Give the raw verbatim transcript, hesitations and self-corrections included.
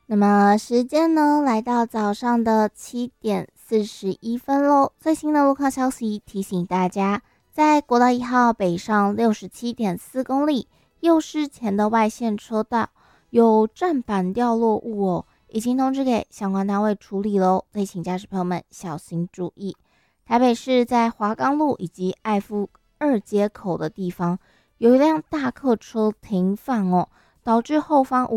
那么时间呢，来到早上的七点四十一分喽。最新的路况消息提醒大家，在国道一号北上六十七点四公里，右师前的外线车道有站板掉落物哦，已经通知给相关单位处理喽，所以请驾驶朋友们小心注意。台北市在华冈路以及爱富二街口的地方，有一辆大客车停放哦，导致后方无